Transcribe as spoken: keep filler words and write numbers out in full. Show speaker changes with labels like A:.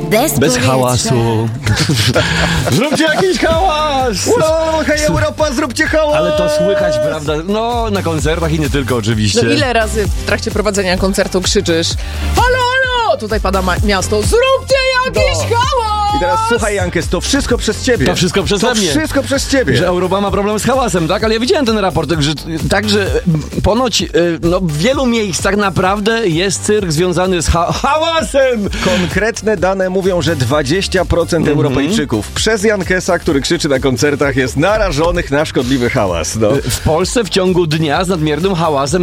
A: Bez,
B: Bez hałasu. Zróbcie jakiś hałas!
C: Wow, hej Europa, zróbcie hałas!
B: Ale to słychać, prawda? No, na koncertach i nie tylko oczywiście.
D: No ile razy w trakcie prowadzenia koncertu krzyczysz: halo, halo! Tutaj pada ma- miasto, zróbcie jakiś
C: No.
D: hałas!
C: I teraz słuchaj, Jankes, to wszystko przez ciebie.
B: To wszystko przeze
C: To
B: mnie.
C: wszystko przez ciebie.
B: Że Europa ma problem z hałasem, tak? Ale ja widziałem ten raport, że, tak, że ponoć y, no, w wielu miejscach naprawdę jest cyrk związany z ha- hałasem!
C: Konkretne dane mówią, że dwadzieścia procent
B: Mhm.
C: Europejczyków przez Jankesa, który krzyczy na koncertach, jest narażonych na szkodliwy hałas. No.
B: W Polsce w ciągu dnia z nadmiernym hałasem